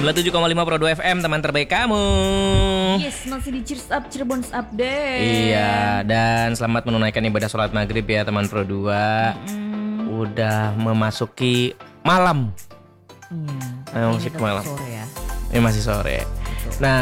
97,5 Pro 2 FM, teman terbaik kamu. Yes, masih di Cheers Up Cirebon Update. Iya, dan selamat menunaikan ibadah sholat maghrib ya teman Pro 2. Udah memasuki malam. Iya. Masih malam. Sore ya. Ini masih sore. Nah,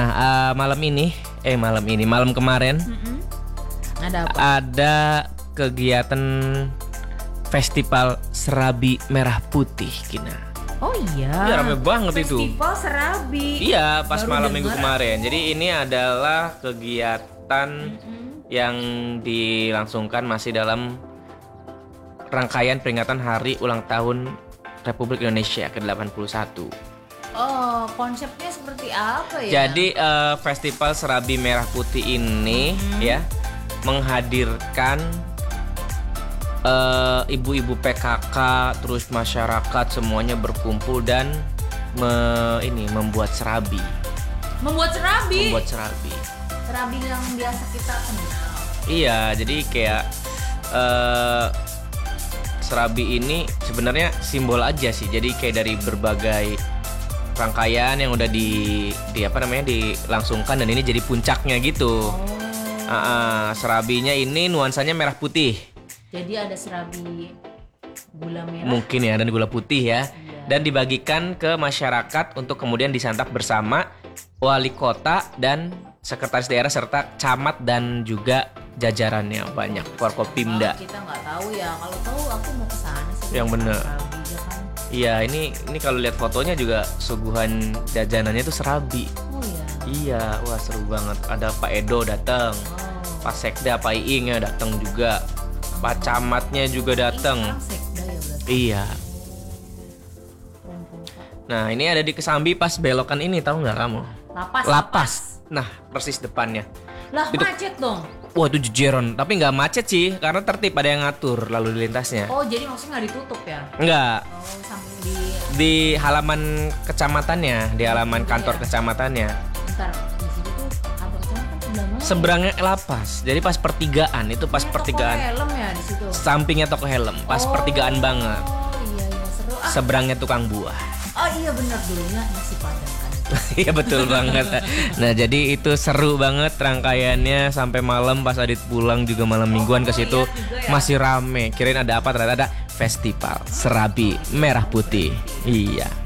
malam kemarin Ada apa? ada kegiatan festival Serabi Merah Putih, Kina. Oh iya. Iya, rame banget itu. Festival Serabi. Iya, pas Baru malam dengar. minggu kemarin. Jadi ini adalah kegiatan yang dilangsungkan masih dalam rangkaian peringatan hari ulang tahun Republik Indonesia ke-81. Oh, konsepnya seperti apa ya? Jadi festival Serabi Merah Putih ini ya menghadirkan ibu-ibu PKK, terus masyarakat semuanya berkumpul dan membuat serabi. Membuat serabi. Serabi yang biasa kita kenal. Iya, jadi kayak serabi ini sebenarnya simbol aja sih. Jadi kayak dari berbagai rangkaian yang udah dilangsungkan dan ini jadi puncaknya gitu. Serabinya ini nuansanya merah putih. Jadi ada serabi gula merah. Mungkin ya, dan gula putih ya. Iya. Dan dibagikan ke masyarakat untuk kemudian disantap bersama wali kota dan sekretaris daerah serta camat dan juga jajarannya banyak Forkopimda. Kita nggak tahu ya. Kalau tahu aku mau ke sana sih. Yang bener. Serabi ya kan. Iya, ini kalau lihat fotonya juga suguhan jajanannya tuh serabi. Oh iya. Iya, wah seru banget. Ada Pak Edo datang, Pak Sekda, Pak Iing datang juga, Pak Camatnya juga datang. Sekarang sekda ya berarti. Iya. Nah, ini ada di Kesambi pas belokan ini, tahu nggak kamu? Lapas. Nah, persis depannya. Lah Itu- macet dong. Wah, itu jejeron, tapi nggak macet sih, karena tertib, ada yang ngatur lalu lintasnya. Oh jadi maksudnya nggak ditutup ya? Enggak, Oh samping di halaman kecamatannya, di halaman kantor kecamatannya. Bentar, di situ tuh kantor kecamatan sebelah mana? Seberangnya lapas. Jadi pas pertigaan itu pas Toko pertigaan. helm ya di situ. Sampingnya toko helm, pas pertigaan banget. Oh iya seru. Seberangnya tukang buah. Oh iya benar dulunya nasi padang kan. Iya betul banget. Nah, jadi itu seru banget rangkaiannya sampai malam pas Adit pulang juga malam mingguan ke situ iya juga ya. masih rame. Kirain ada apa, ternyata ada festival Serabi Merah Putih. Iya.